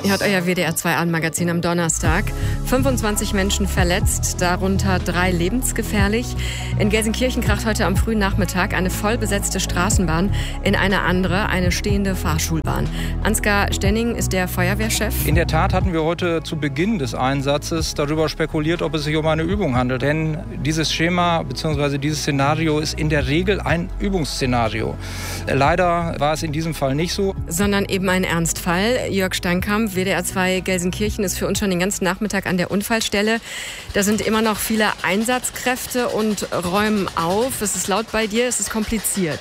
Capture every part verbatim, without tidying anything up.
Ihr hört euer W D R zwei Abendmagazin am Donnerstag. fünfundzwanzig Menschen verletzt, darunter drei lebensgefährlich. In Gelsenkirchen kracht heute am frühen Nachmittag eine vollbesetzte Straßenbahn in eine andere, eine stehende Fahrschulbahn. Ansgar Stenning ist der Feuerwehrchef. In der Tat hatten wir heute zu Beginn des Einsatzes darüber spekuliert, ob es sich um eine Übung handelt. Denn dieses Schema bzw. dieses Szenario ist in der Regel ein Übungsszenario. Leider war es in diesem Fall nicht so. Sondern eben ein Ernstfall. Jörg Steinkamp, W D R zwei Gelsenkirchen, ist für uns schon den ganzen Nachmittag an der Unfallstelle. Da sind immer noch viele Einsatzkräfte und räumen auf. Es ist laut bei dir, es ist kompliziert.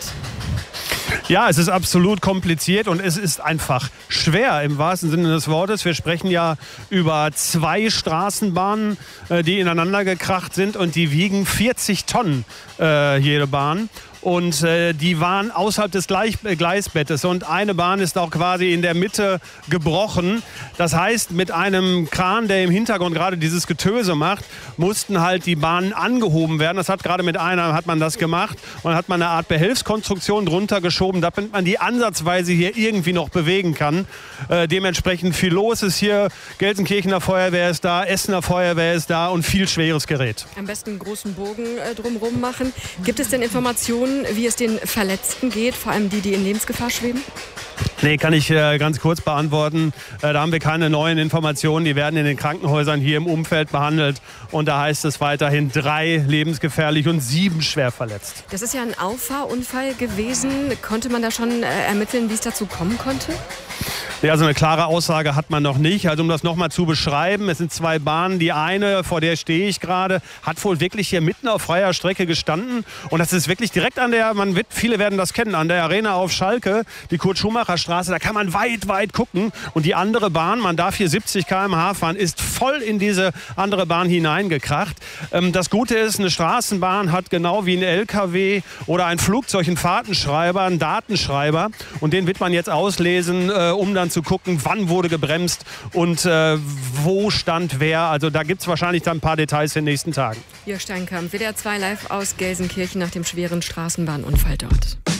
Ja, es ist absolut kompliziert und es ist einfach schwer im wahrsten Sinne des Wortes. Wir sprechen ja über zwei Straßenbahnen, die ineinander gekracht sind und die wiegen vierzig Tonnen äh, jede Bahn. Und äh, die waren außerhalb des Gleich Gleisbettes und eine Bahn ist auch quasi in der Mitte gebrochen. Das heißt, mit einem Kran, der im Hintergrund gerade dieses Getöse macht, mussten halt die Bahnen angehoben werden. Das hat gerade mit einer hat man das gemacht und dann hat man eine Art Behelfskonstruktion drunter geschoben, damit man die ansatzweise hier irgendwie noch bewegen kann. Äh, dementsprechend viel los ist hier. Gelsenkirchener Feuerwehr ist da, Essener Feuerwehr ist da und viel schweres Gerät. Am besten einen großen Bogen äh, drumherum machen. Gibt es denn Informationen, wie es den Verletzten geht, vor allem die, die in Lebensgefahr schweben? Nee, kann ich äh, ganz kurz beantworten. Äh, da haben wir keine neuen Informationen. Die werden in den Krankenhäusern hier im Umfeld behandelt. Und da heißt es weiterhin drei lebensgefährlich und sieben schwer verletzt. Das ist ja ein Auffahrunfall gewesen. Konnte man da schon äh, ermitteln, wie es dazu kommen konnte? Ja, also eine klare Aussage hat man noch nicht. Also um das nochmal zu beschreiben, es sind zwei Bahnen. Die eine, vor der stehe ich gerade, hat wohl wirklich hier mitten auf freier Strecke gestanden. Und das ist wirklich direkt an der, man wird, viele werden das kennen, an der Arena auf Schalke, die Kurt-Schumacher-Straße. Da kann man weit, weit gucken. Und die andere Bahn, man darf hier siebzig Kilometer pro Stunde fahren, ist voll in diese andere Bahn hineingekracht. Das Gute ist, eine Straßenbahn hat genau wie ein L K W oder ein Flugzeug einen Fahrtenschreiber, einen Datenschreiber. Und den wird man jetzt auslesen, um dann zu gucken, wann wurde gebremst und äh, wo stand wer. Also da gibt es wahrscheinlich dann ein paar Details in den nächsten Tagen. Jörg Steinkamp, W D R zwei live aus Gelsenkirchen nach dem schweren Straßenbahnunfall dort.